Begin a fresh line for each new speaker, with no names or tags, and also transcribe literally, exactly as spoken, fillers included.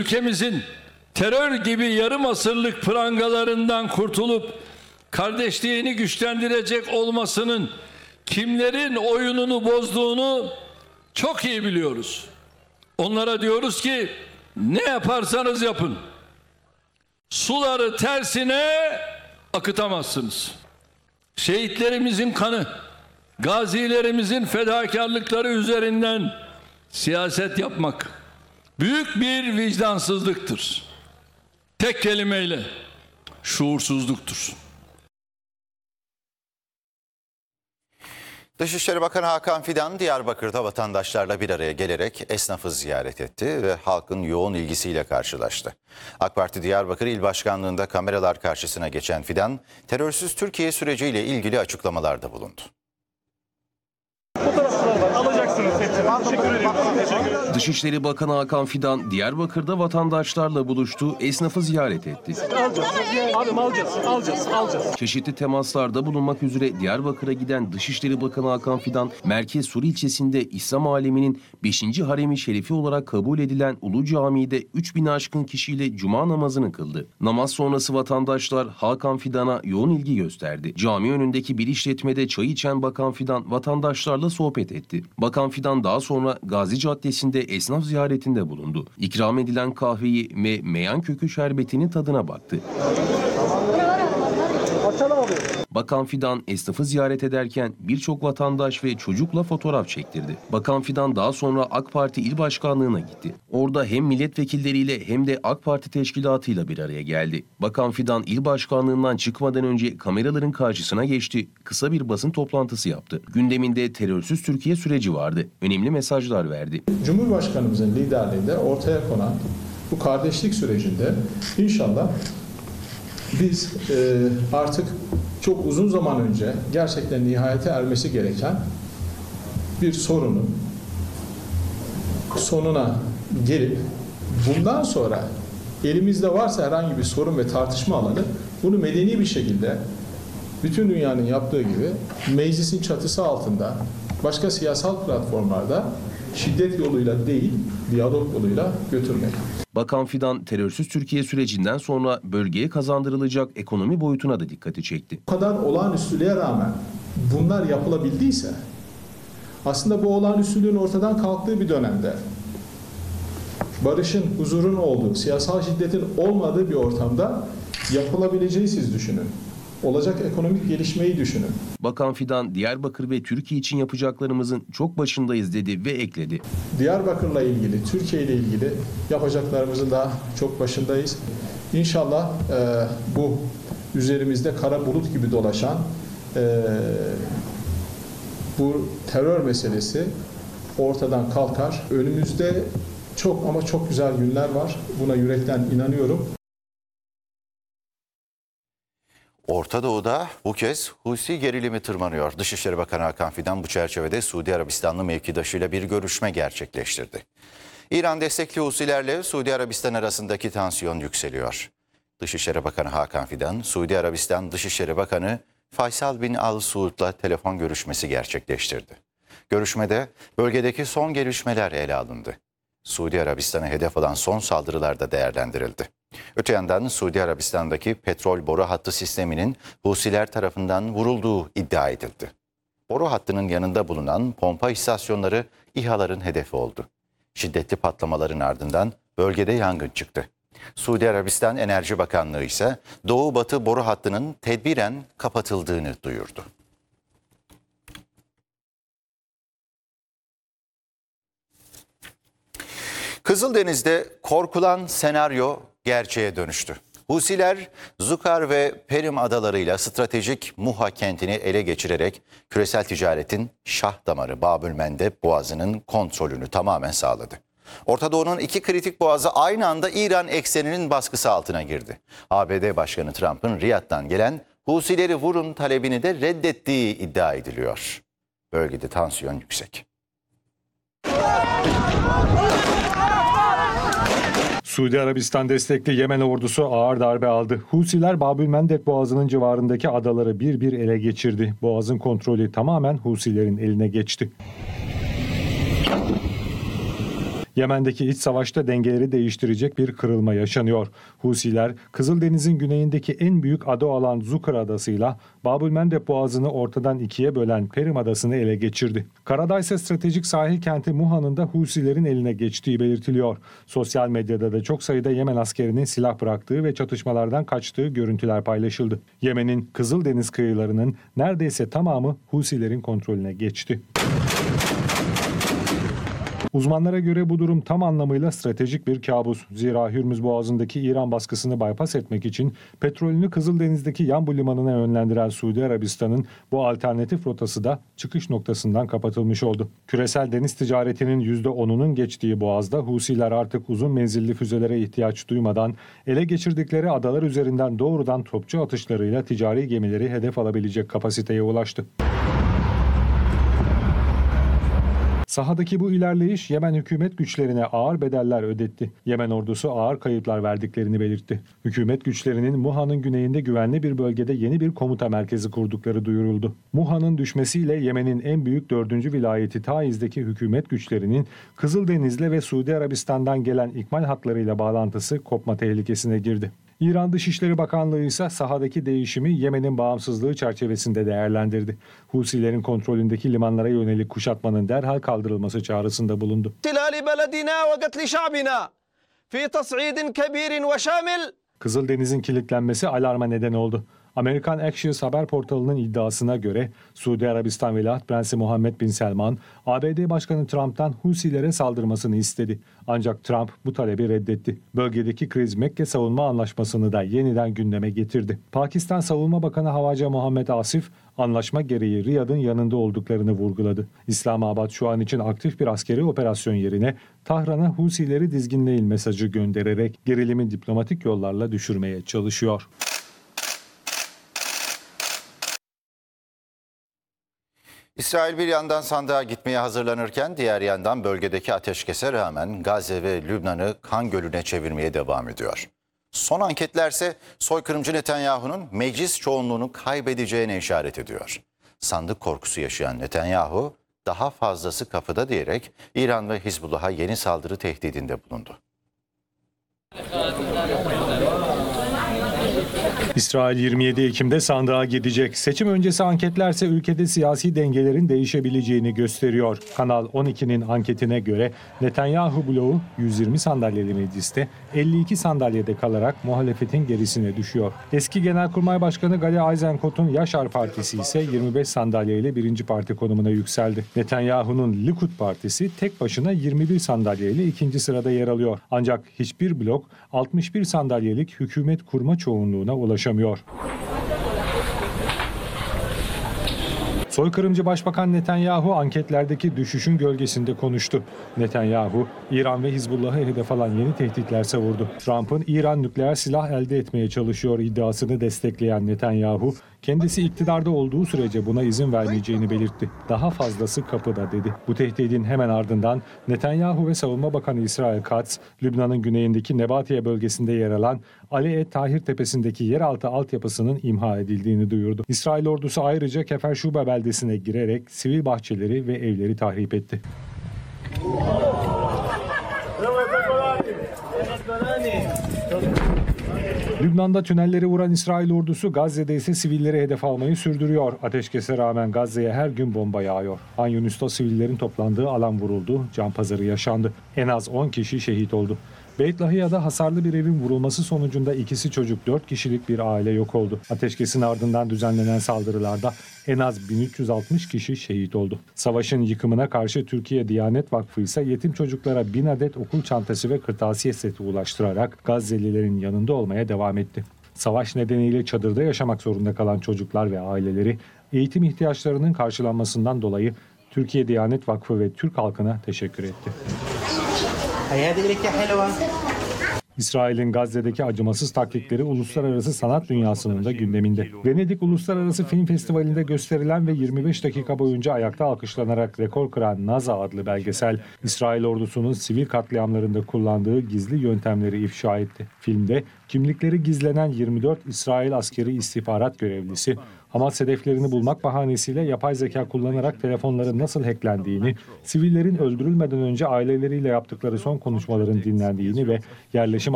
ülkemizin terör gibi yarım asırlık prangalarından kurtulup kardeşliğini güçlendirecek olmasının kimlerin oyununu bozduğunu çok iyi biliyoruz. Onlara diyoruz ki ne yaparsanız yapın, suları tersine akıtamazsınız. Şehitlerimizin kanı, gazilerimizin fedakarlıkları üzerinden siyaset yapmak büyük bir vicdansızlıktır. Tek kelimeyle şuursuzluktur.
Dışişleri Bakanı Hakan Fidan, Diyarbakır'da vatandaşlarla bir araya gelerek esnafı ziyaret etti ve halkın yoğun ilgisiyle karşılaştı. AK Parti Diyarbakır İl Başkanlığı'nda kameralar karşısına geçen Fidan, terörsüz Türkiye süreciyle ilgili açıklamalarda bulundu.
Fotoğraflar var, alacaksınız hepsini. Teşekkür ederim. Teşekkür ederim.
Dışişleri Bakanı Hakan Fidan, Diyarbakır'da vatandaşlarla buluştu, esnafı ziyaret etti.
Alacağız. Abim alacağız, alacağız, alacağız.
Çeşitli temaslarda bulunmak üzere Diyarbakır'a giden Dışişleri Bakanı Hakan Fidan, Merkez Sur ilçesinde İslam aleminin beşinci haremi şerifi olarak kabul edilen Ulu Camii'de üç bin aşkın kişiyle cuma namazını kıldı. Namaz sonrası vatandaşlar Hakan Fidan'a yoğun ilgi gösterdi. Cami önündeki bir işletmede çay içen Bakan Fidan vatandaşlarla sohbet etti. Bakan Fidan daha sonra Gazi Caddesi'nde esnaf ziyaretinde bulundu. İkram edilen kahveyi ve meyan kökü şerbetinin tadına baktı. Bakan Fidan esnafı ziyaret ederken birçok vatandaş ve çocukla fotoğraf çektirdi. Bakan Fidan daha sonra AK Parti İl Başkanlığı'na gitti. Orada hem milletvekilleriyle hem de AK Parti teşkilatıyla bir araya geldi. Bakan Fidan İl Başkanlığı'ndan çıkmadan önce kameraların karşısına geçti. Kısa bir basın toplantısı yaptı. Gündeminde terörsüz Türkiye süreci vardı. Önemli mesajlar verdi.
Cumhurbaşkanımızın liderliğinde ortaya konan bu kardeşlik sürecinde inşallah biz e, artık çok uzun zaman önce gerçekten nihayete ermesi gereken bir sorunun sonuna gelip bundan sonra elimizde varsa herhangi bir sorun ve tartışma alanı bunu medeni bir şekilde bütün dünyanın yaptığı gibi meclisin çatısı altında başka siyasal platformlarda şiddet yoluyla değil, diyalog yoluyla götürmek.
Bakan Fidan, terörsüz Türkiye sürecinden sonra bölgeye kazandırılacak ekonomi boyutuna da dikkati çekti.
Bu kadar olağanüstülüğe rağmen bunlar yapılabildiyse, aslında bu olağanüstülüğün ortadan kalktığı bir dönemde, barışın, huzurun olduğu, siyasal şiddetin olmadığı bir ortamda yapılabileceği siz düşünün. Olacak ekonomik gelişmeyi düşünün.
Bakan Fidan, Diyarbakır ve Türkiye için yapacaklarımızın çok başındayız dedi ve ekledi.
Diyarbakır'la ilgili, Türkiye ile ilgili yapacaklarımızın daha çok başındayız. İnşallah e, bu üzerimizde kara bulut gibi dolaşan e, bu terör meselesi ortadan kalkar. Önümüzde çok ama çok güzel günler var. Buna yürekten inanıyorum.
Orta Doğu'da bu kez Husi gerilimi tırmanıyor. Dışişleri Bakanı Hakan Fidan bu çerçevede Suudi Arabistanlı mevkidaşıyla bir görüşme gerçekleştirdi. İran destekli Husilerle Suudi Arabistan arasındaki tansiyon yükseliyor. Dışişleri Bakanı Hakan Fidan, Suudi Arabistan Dışişleri Bakanı Faysal bin Al Suud'la telefon görüşmesi gerçekleştirdi. Görüşmede bölgedeki son gelişmeler ele alındı. Suudi Arabistan'a hedef alan son saldırılar da değerlendirildi. Öte yandan Suudi Arabistan'daki petrol boru hattı sisteminin Husiler tarafından vurulduğu iddia edildi. Boru hattının yanında bulunan pompa istasyonları İHA'ların hedefi oldu. Şiddetli patlamaların ardından bölgede yangın çıktı. Suudi Arabistan Enerji Bakanlığı ise Doğu-Batı boru hattının tedbiren kapatıldığını duyurdu. Kızıldeniz'de korkulan senaryo gerçeğe dönüştü. Husiler, Zukar ve Perim adalarıyla stratejik Muha kentini ele geçirerek küresel ticaretin şah damarı Babülmendeb Boğazı'nın kontrolünü tamamen sağladı. Orta Doğu'nun iki kritik boğazı aynı anda İran ekseninin baskısı altına girdi. A B D Başkanı Trump'ın Riyad'dan gelen Husileri vurun talebini de reddettiği iddia ediliyor. Bölgede tansiyon yüksek.
Suudi Arabistan destekli Yemen ordusu ağır darbe aldı. Husiler Babülmendeb Boğazı'nın civarındaki adaları bir bir ele geçirdi. Boğazın kontrolü tamamen Husilerin eline geçti. Yemen'deki iç savaşta dengeleri değiştirecek bir kırılma yaşanıyor. Husiler, Kızıldeniz'in güneyindeki en büyük ada olan Zukr adasıyla Babülmendeb Boğazı'nı ortadan ikiye bölen Perim Adası'nı ele geçirdi. Karada ise stratejik sahil kenti Muha'nın da Husilerin eline geçtiği belirtiliyor. Sosyal medyada da çok sayıda Yemen askerinin silah bıraktığı ve çatışmalardan kaçtığı görüntüler paylaşıldı. Yemen'in Kızıldeniz kıyılarının neredeyse tamamı Husilerin kontrolüne geçti. Uzmanlara göre bu durum tam anlamıyla stratejik bir kabus. Zira Hürmüz Boğazı'ndaki İran baskısını bypass etmek için petrolünü Kızıldeniz'deki Yanbu limanına yönlendiren Suudi Arabistan'ın bu alternatif rotası da çıkış noktasından kapatılmış oldu. Küresel deniz ticaretinin yüzde onunun geçtiği Boğaz'da Husiler artık uzun menzilli füzelere ihtiyaç duymadan ele geçirdikleri adalar üzerinden doğrudan topçu atışlarıyla ticari gemileri hedef alabilecek kapasiteye ulaştı. Sahadaki bu ilerleyiş Yemen hükümet güçlerine ağır bedeller ödetti. Yemen ordusu ağır kayıplar verdiklerini belirtti. Hükümet güçlerinin Muha'nın güneyinde güvenli bir bölgede yeni bir komuta merkezi kurdukları duyuruldu. Muha'nın düşmesiyle Yemen'in en büyük dördüncü vilayeti Taiz'deki hükümet güçlerinin Kızıldeniz'le ve Suudi Arabistan'dan gelen ikmal hatlarıyla bağlantısı kopma tehlikesine girdi. İran Dışişleri Bakanlığı ise sahadaki değişimi Yemen'in bağımsızlığı çerçevesinde değerlendirdi. Husilerin kontrolündeki limanlara yönelik kuşatmanın derhal kaldırılması çağrısında bulundu. Kızıldeniz'in kilitlenmesi alarma neden oldu. Amerikan Axios haber portalının iddiasına göre Suudi Arabistan Veliaht Prensi Muhammed Bin Selman, A B D Başkanı Trump'tan Husilere saldırmasını istedi. Ancak Trump bu talebi reddetti. Bölgedeki kriz Mekke Savunma Anlaşması'nı da yeniden gündeme getirdi. Pakistan Savunma Bakanı Havaca Muhammed Asif, anlaşma gereği Riyad'ın yanında olduklarını vurguladı. İslamabad şu an için aktif bir askeri operasyon yerine Tahran'a Husileri dizginleyin mesajı göndererek gerilimi diplomatik yollarla düşürmeye çalışıyor.
İsrail bir yandan sandığa gitmeye hazırlanırken diğer yandan bölgedeki ateşkese rağmen Gazze ve Lübnan'ı kan gölüne çevirmeye devam ediyor. Son anketlerse soykırımcı Netanyahu'nun meclis çoğunluğunu kaybedeceğine işaret ediyor. Sandık korkusu yaşayan Netanyahu daha fazlası kapıda diyerek İran ve Hizbullah'a yeni saldırı tehdidinde bulundu.
İsrail yirmi yedi Ekim'de sandığa gidecek. Seçim öncesi anketlerse ülkede siyasi dengelerin değişebileceğini gösteriyor. Kanal on ikinin anketine göre Netanyahu bloğu yüz yirmi sandalyeli mecliste elli iki sandalyede kalarak muhalefetin gerisine düşüyor. Eski Genelkurmay Başkanı Gadi Eisenkot'un Yaşar Partisi ise yirmi beş sandalyeyle birinci parti konumuna yükseldi. Netanyahu'nun Likud Partisi tek başına yirmi bir sandalyeyle ikinci sırada yer alıyor. Ancak hiçbir blok altmış bir sandalyelik hükümet kurma çoğunluğuna ulaşamıyor. Soykırımcı Başbakan Netanyahu anketlerdeki düşüşün gölgesinde konuştu. Netanyahu, İran ve Hizbullah'ı hedef alan yeni tehditler savurdu. Trump'ın İran nükleer silah elde etmeye çalışıyor iddiasını destekleyen Netanyahu, kendisi iktidarda olduğu sürece buna izin vermeyeceğini belirtti. Daha fazlası kapıda dedi. Bu tehdidin hemen ardından Netanyahu ve Savunma Bakanı İsrail Katz, Lübnan'ın güneyindeki Nebatiye bölgesinde yer alan Ali Et Tahir Tepesi'ndeki yeraltı altyapısının imha edildiğini duyurdu. İsrail ordusu ayrıca Kefer Şube beldesine girerek sivil bahçeleri ve evleri tahrip etti. Lübnan'da tünelleri vuran İsrail ordusu Gazze'de ise sivilleri hedef almayı sürdürüyor. Ateşkese rağmen Gazze'ye her gün bomba yağıyor. Han Yunus'ta sivillerin toplandığı alan vuruldu, can pazarı yaşandı. En az on kişi şehit oldu. Beit Lahiya'da hasarlı bir evin vurulması sonucunda ikisi çocuk dört kişilik bir aile yok oldu. Ateşkesin ardından düzenlenen saldırılarda en az bin üç yüz altmış kişi şehit oldu. Savaşın yıkımına karşı Türkiye Diyanet Vakfı ise yetim çocuklara bin adet okul çantası ve kırtasiye seti ulaştırarak Gazze'lilerin yanında olmaya devam etti. Savaş nedeniyle çadırda yaşamak zorunda kalan çocuklar ve aileleri eğitim ihtiyaçlarının karşılanmasından dolayı Türkiye Diyanet Vakfı ve Türk halkına teşekkür etti. İsrail'in Gazze'deki acımasız taktikleri uluslararası sanat dünyasının da gündeminde. Venedik Uluslararası Film Festivali'nde gösterilen ve yirmi beş dakika boyunca ayakta alkışlanarak rekor kıran Naza adlı belgesel, İsrail ordusunun sivil katliamlarında kullandığı gizli yöntemleri ifşa etti. Filmde kimlikleri gizlenen yirmi dört İsrail askeri istihbarat görevlisi, Hamas hedeflerini bulmak bahanesiyle yapay zeka kullanarak telefonların nasıl hacklendiğini, sivillerin öldürülmeden önce aileleriyle yaptıkları son konuşmaların dinlendiğini ve yerleşim